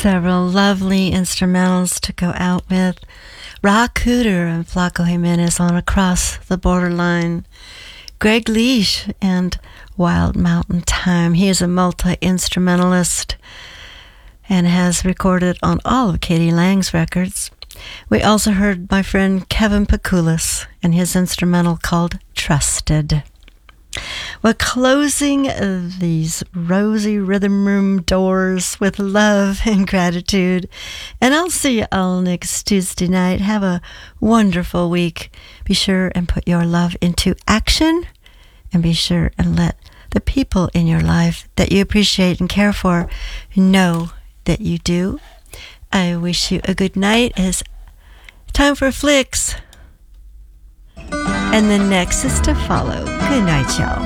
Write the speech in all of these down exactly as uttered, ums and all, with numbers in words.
several lovely instrumentals to go out with. Rock Cooter and Flaco Jimenez on Across the Borderline. Greg Leash and Wild Mountain Time. He is a multi-instrumentalist and has recorded on all of Katie Lang's records. We also heard my friend Kevin Pakulis and his instrumental called Trusted. We're closing these rosy rhythm room doors with love and gratitude. And I'll see you all next Tuesday night. Have a wonderful week. Be sure and put your love into action. And be sure and let the people in your life that you appreciate and care for know that you do. I wish you a good night. It's time for Flicks. And the next is to follow. Good night, y'all.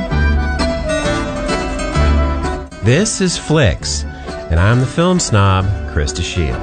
This is Flicks, and I'm the film snob, Krista Shield.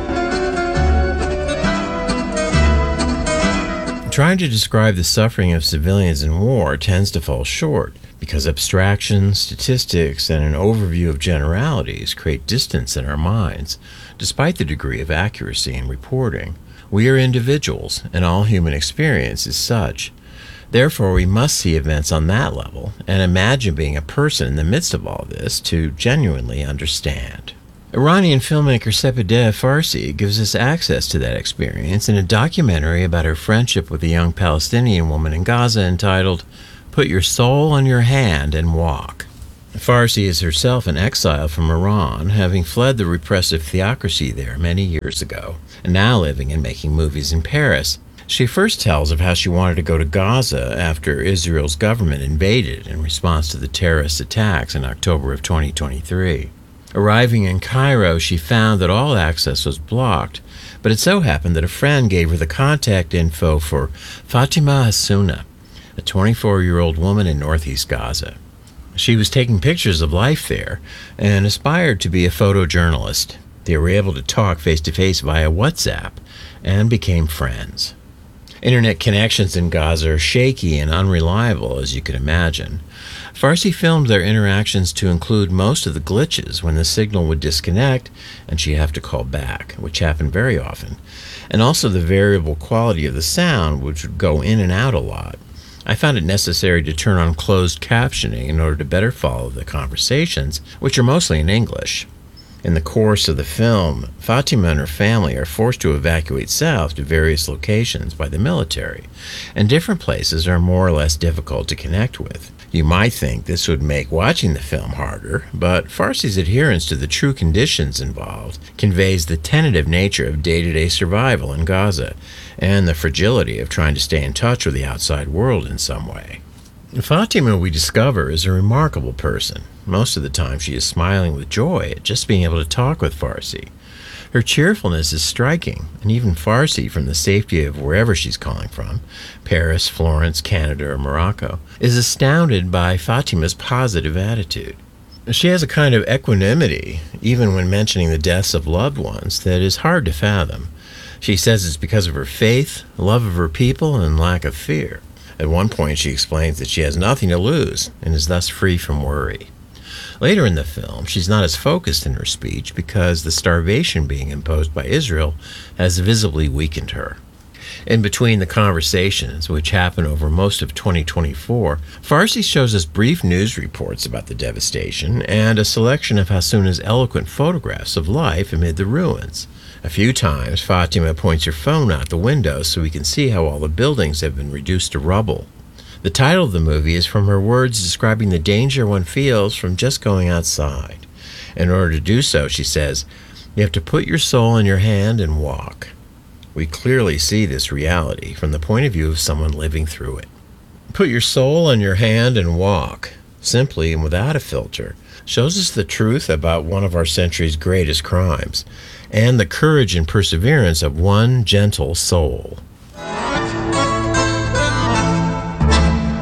Trying to describe the suffering of civilians in war tends to fall short, because abstractions, statistics, and an overview of generalities create distance in our minds, despite the degree of accuracy in reporting. We are individuals, and all human experience is such. Therefore, we must see events on that level and imagine being a person in the midst of all this to genuinely understand. Iranian filmmaker Sepideh Farsi gives us access to that experience in a documentary about her friendship with a young Palestinian woman in Gaza entitled, Put Your Soul on Your Hand and Walk. Farsi is herself an exile from Iran, having fled the repressive theocracy there many years ago, and now living and making movies in Paris. She first tells of how she wanted to go to Gaza after Israel's government invaded in response to the terrorist attacks in October of twenty twenty-three. Arriving in Cairo, she found that all access was blocked, but it so happened that a friend gave her the contact info for Fatima Hassouna, a twenty-four-year-old woman in northeast Gaza. She was taking pictures of life there and aspired to be a photojournalist. They were able to talk face-to-face via WhatsApp and became friends. Internet connections in Gaza are shaky and unreliable, as you can imagine. Farsi filmed their interactions to include most of the glitches when the signal would disconnect and she'd have to call back, which happened very often, and also the variable quality of the sound, which would go in and out a lot. I found it necessary to turn on closed captioning in order to better follow the conversations, which are mostly in English. In the course of the film, Fatima and her family are forced to evacuate south to various locations by the military, and different places are more or less difficult to connect with. You might think this would make watching the film harder, but Farsi's adherence to the true conditions involved conveys the tentative nature of day-to-day survival in Gaza, and the fragility of trying to stay in touch with the outside world in some way. Fatima, we discover, is a remarkable person. Most of the time she is smiling with joy at just being able to talk with Farsi. Her cheerfulness is striking, and even Farsi, from the safety of wherever she's calling from, Paris, Florence, Canada, or Morocco, is astounded by Fatima's positive attitude. She has a kind of equanimity, even when mentioning the deaths of loved ones, that is hard to fathom. She says it's because of her faith, love of her people, and lack of fear. At one point she explains that she has nothing to lose and is thus free from worry. Later in the film, she's not as focused in her speech because the starvation being imposed by Israel has visibly weakened her. In between the conversations, which happen over most of twenty twenty-four, Farsi shows us brief news reports about the devastation and a selection of Hassouna's eloquent photographs of life amid the ruins. A few times, Fatima points her phone out the window so we can see how all the buildings have been reduced to rubble. The title of the movie is from her words describing the danger one feels from just going outside. In order to do so, she says, you have to put your soul in your hand and walk. We clearly see this reality from the point of view of someone living through it. Put your soul in your hand and walk, simply and without a filter, shows us the truth about one of our century's greatest crimes, and the courage and perseverance of one gentle soul.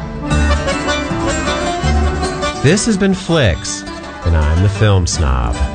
This has been Flicks, and I'm the Film Snob.